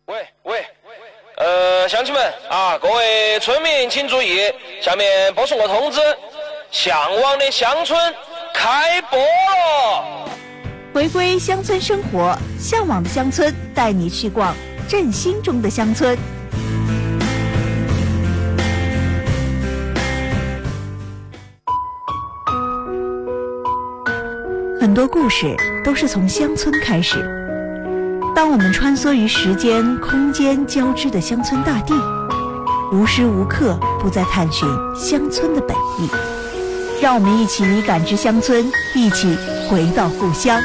乡亲们啊，各位村民请注意，下面播送个通知，向往的乡村开播了。 回归乡村生活，向往的乡村带你去逛振兴中的乡村。很多故事都是从乡村开始。当我们穿梭于时间、空间交织的乡村大地，无时无刻不在探寻乡村的本意。让我们一起感知乡村，一起回到故乡。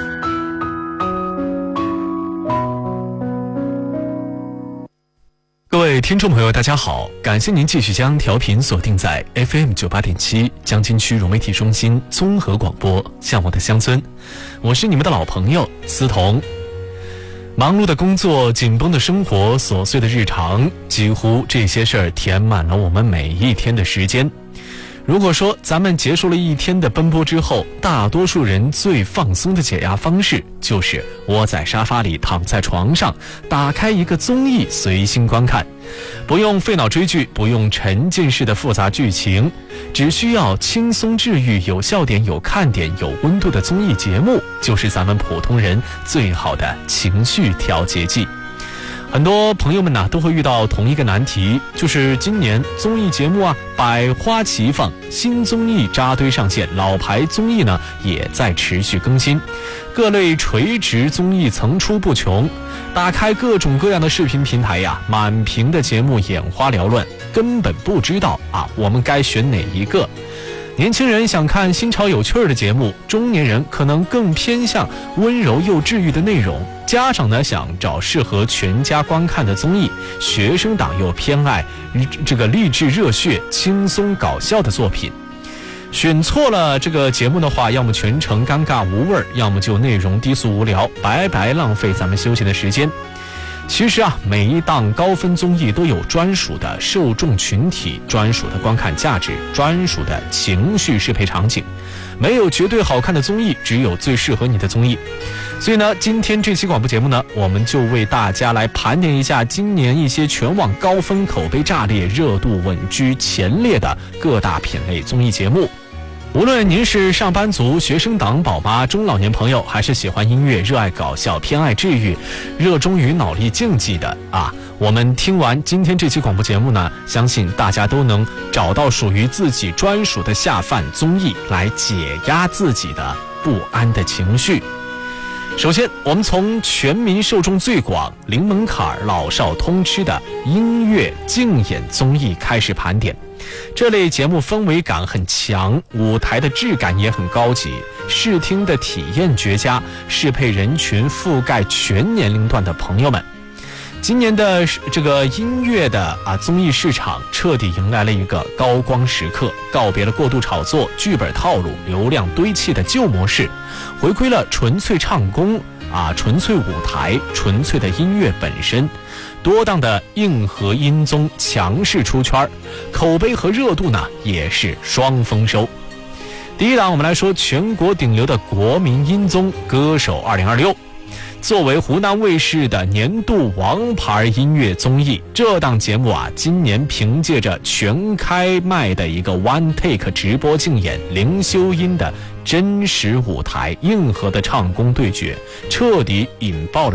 各位听众朋友大家好，感谢您继续将调频锁定在 FM 98.7 江津区融媒体中心综合广播向往的乡村，我是你们的老朋友思彤。忙碌的工作，紧绷的生活，琐碎的日常，几乎这些事儿填满了我们每一天的时间。如果说咱们结束了一天的奔波之后，大多数人最放松的解压方式就是窝在沙发里，躺在床上，打开一个综艺随心观看，不用费脑追剧，不用沉浸式的复杂剧情，只需要轻松治愈、有笑点、有看点、有温度的综艺节目，就是咱们普通人最好的情绪调节剂。很多朋友们呢都会遇到同一个难题，就是今年综艺节目百花齐放，新综艺扎堆上线，老牌综艺呢也在持续更新，各类垂直综艺层出不穷。打开各种各样的视频平台满屏的节目眼花缭乱，根本不知道我们该选哪一个。年轻人想看新潮有趣的节目，中年人可能更偏向温柔又治愈的内容，家长呢想找适合全家观看的综艺，学生党又偏爱这个励志热血、轻松搞笑的作品。选错了这个节目的话，要么全程尴尬无味，要么就内容低俗无聊，白白浪费咱们休息的时间。其实每一档高分综艺都有专属的受众群体、专属的观看价值、专属的情绪适配场景，没有绝对好看的综艺，只有最适合你的综艺。所以呢，今天这期广播节目呢，我们就为大家来盘点一下今年一些全网高分、口碑炸裂、热度稳居前列的各大品类综艺节目。无论您是上班族、学生党、宝妈、中老年朋友，还是喜欢音乐、热爱搞笑、偏爱治愈、热衷于脑力竞技的我们听完今天这期广播节目呢，相信大家都能找到属于自己专属的下饭综艺，来解压自己的不安的情绪。首先，我们从全民受众最广、零门槛、老少通吃的音乐竞演综艺开始盘点。这类节目氛围感很强，舞台的质感也很高级，视听的体验绝佳，适配人群覆盖全年龄段的朋友们。今年的这个音乐的综艺市场彻底迎来了一个高光时刻，告别了过度炒作、剧本套路、流量堆砌的旧模式，回归了纯粹唱功纯粹舞台、纯粹的音乐本身。多档的硬核音综强势出圈，口碑和热度呢也是双丰收。第一档，我们来说全国顶流的国民音综《歌手2026》。作为湖南卫视的年度王牌音乐综艺，这档节目今年凭借着全开麦的一个 one take 直播竞演，零修音的真实舞台，硬核的唱功对决，彻底引爆了